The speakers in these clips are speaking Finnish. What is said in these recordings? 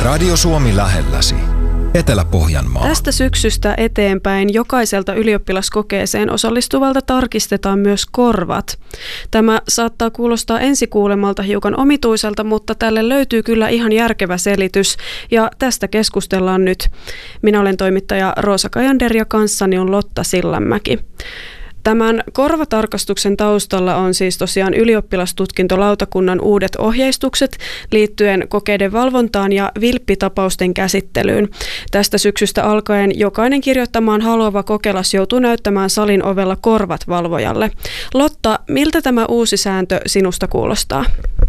Radio Suomi lähelläsi. Etelä-Pohjanmaa. Tästä syksystä eteenpäin jokaiselta ylioppilaskokeeseen osallistuvalta tarkistetaan myös korvat. Tämä saattaa kuulostaa ensikuulemalta hiukan omituiselta, mutta tälle löytyy kyllä ihan järkevä selitys ja tästä keskustellaan nyt. Minä olen toimittaja Roosa Kajander ja kanssani on Lotta Sillanmäki. Tämän korvatarkastuksen taustalla on siis tosiaan ylioppilastutkintolautakunnan uudet ohjeistukset liittyen kokeiden valvontaan ja vilppitapausten käsittelyyn. Tästä syksystä alkaen jokainen kirjoittamaan haluava kokelas joutuu näyttämään salin ovella korvat valvojalle. Lotta, miltä tämä uusi sääntö sinusta kuulostaa?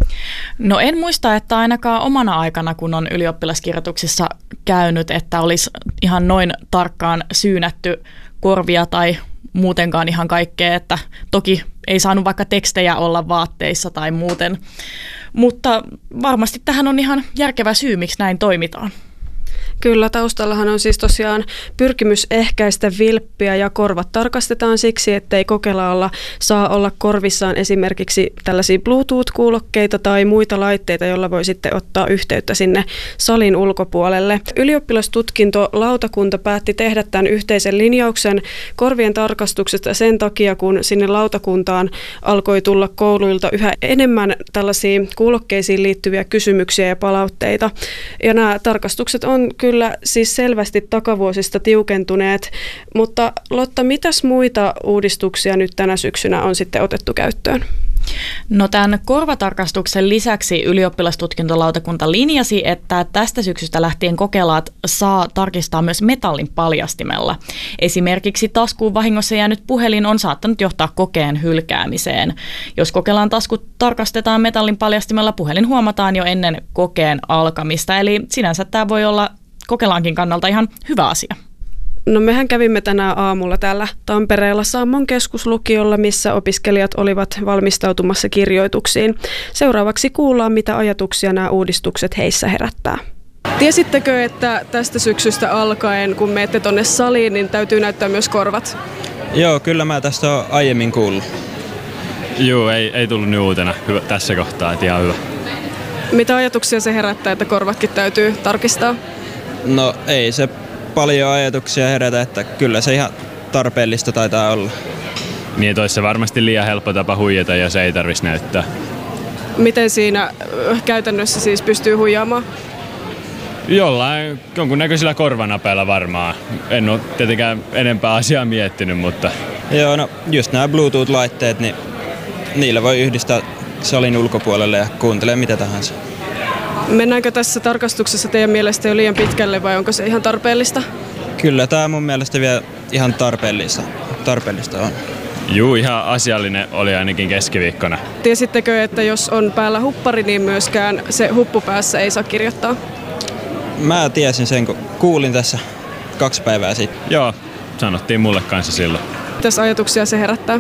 No en muista, että ainakaan omana aikana, kun on ylioppilaskirjoituksissa käynyt, että olisi ihan noin tarkkaan syynätty korvia tai muutenkaan ihan kaikkea, että toki ei saanut vaikka tekstejä olla vaatteissa tai muuten, mutta varmasti tähän on ihan järkevä syy, miksi näin toimitaan. Kyllä, taustallahan on siis tosiaan pyrkimys ehkäistä vilppiä ja korvat tarkastetaan siksi, ettei kokelaalla saa olla korvissaan esimerkiksi tällaisia Bluetooth-kuulokkeita tai muita laitteita, joilla voi sitten ottaa yhteyttä sinne salin ulkopuolelle. Ylioppilastutkintolautakunta päätti tehdä tämän yhteisen linjauksen korvien tarkastuksesta sen takia, kun sinne lautakuntaan alkoi tulla kouluilta yhä enemmän tällaisia kuulokkeisiin liittyviä kysymyksiä ja palautteita. Ja nämä tarkastukset on kyllä siis selvästi takavuosista tiukentuneet, mutta Lotta, mitäs muita uudistuksia nyt tänä syksynä on sitten otettu käyttöön? No tämän korvatarkastuksen lisäksi ylioppilastutkintolautakunta linjasi, että tästä syksystä lähtien kokelaat saa tarkistaa myös metallin paljastimella. Esimerkiksi taskuun vahingossa jäänyt puhelin on saattanut johtaa kokeen hylkäämiseen. Jos kokelaan taskut tarkastetaan metallin paljastimella, puhelin huomataan jo ennen kokeen alkamista, eli sinänsä tämä voi olla kokelaankin kannalta ihan hyvä asia. No mehän kävimme tänään aamulla täällä Tampereella Sammon keskuslukiolla, missä opiskelijat olivat valmistautumassa kirjoituksiin. Seuraavaksi kuullaan, mitä ajatuksia nämä uudistukset heissä herättää. Tiesittekö, että tästä syksystä alkaen, kun menette tuonne saliin, niin täytyy näyttää myös korvat? Joo, kyllä mä tästä olen aiemmin kuullut. Joo, ei tullut nyt uutena tässä kohtaa, että ihan hyvä. Mitä ajatuksia se herättää, että korvatkin täytyy tarkistaa? No ei se paljon ajatuksia herätä, että kyllä se ihan tarpeellista taitaa olla. Niin, että olisi se varmasti liian helppo tapa huijata, jos ei tarvitsisi näyttää. Miten siinä käytännössä siis pystyy huijaamaan? Jonkunnäköisillä korvanapeilla varmaan. En ole tietenkään enempää asiaa miettinyt, mutta... Joo, no just nämä Bluetooth-laitteet, niin niillä voi yhdistää salin ulkopuolelle ja kuuntelee mitä tahansa. Mennäänkö tässä tarkastuksessa teidän mielestä jo liian pitkälle vai onko se ihan tarpeellista? Kyllä tämä mun mielestä vielä ihan tarpeellista on. Juu, ihan asiallinen oli ainakin keskiviikkona. Tiesittekö, että jos on päällä huppari, niin myöskään se huppu päässä ei saa kirjoittaa? Mä tiesin sen, kun kuulin tässä 2 päivää sitten. Joo, sanottiin mulle kanssa silloin. Mitäs ajatuksia se herättää?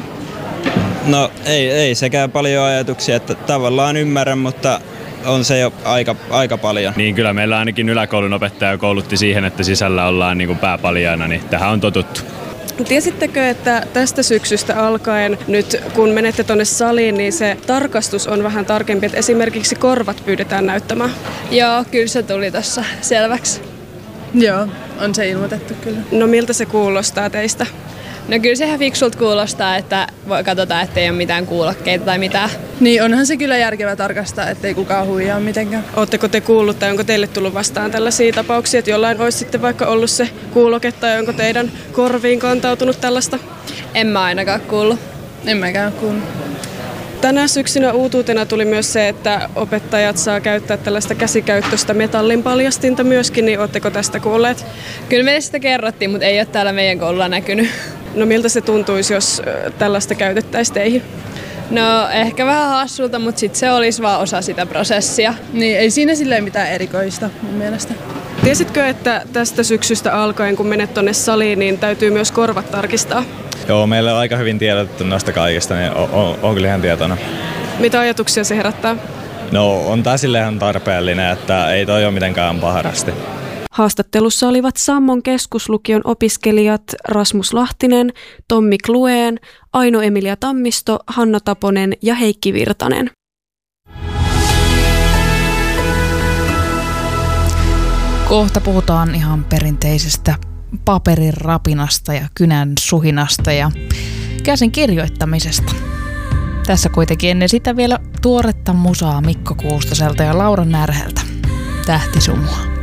No ei sekään paljon ajatuksia, että tavallaan ymmärrän, mutta on se jo aika paljon. Niin kyllä meillä ainakin yläkoulun opettaja koulutti siihen, että sisällä ollaan niin kuin pääpaljaana, niin tähän on totuttu. Tiesittekö, että tästä syksystä alkaen nyt kun menette tuonne saliin, niin se tarkastus on vähän tarkempi, että esimerkiksi korvat pyydetään näyttämään? Joo, kyllä se tuli tuossa selväksi. Joo, on se ilmoitettu kyllä. No miltä se kuulostaa teistä? No kyllä se ihan fiksulta kuulostaa, että katsotaan, ettei ole mitään kuulokkeita tai mitään. Niin onhan se kyllä järkevä tarkastaa, ettei kukaan huijaa mitenkään. Oletteko te kuullut tai onko teille tullut vastaan tällaisia tapauksia, että jollain olisi sitten vaikka ollut se kuuloke tai onko teidän korviin kantautunut tällaista? En mä ainakaan kuullut. En mäkään kuullut. Tänä syksynä uutuutena tuli myös se, että opettajat saa käyttää tällaista käsikäyttöistä metallin paljastinta myöskin, niin ootteko tästä kuulleet? Kyllä meille sitä kerrottiin, mutta ei ole täällä meidän koululla näkynyt. No miltä se tuntuisi, jos tällaista käytettäisiin teihin? No ehkä vähän hassulta, mutta sitten se olisi vaan osa sitä prosessia. Niin ei siinä silleen mitään erikoista mun mielestä. Tiesitkö, että tästä syksystä alkaen, kun menet tonne saliin, niin täytyy myös korvat tarkistaa? Joo, meillä on aika hyvin tiedotettu noista kaikista, niin on kyllä ihan tietona. Mitä ajatuksia se herättää? No on tää silleen ihan tarpeellinen, että ei toi ole mitenkään paharasti. Haastattelussa olivat Sammon keskuslukion opiskelijat Rasmus Lahtinen, Tommi Klueen, Aino Emilia Tammisto, Hanna Taponen ja Heikki Virtanen. Kohta puhutaan ihan perinteisestä paperin rapinasta ja kynän suhinasta ja käsin kirjoittamisesta. Tässä kuitenkin ennen sitä vielä tuoretta musaa Mikko Kuustoselta ja Laura Närheltä. Tähtisumua.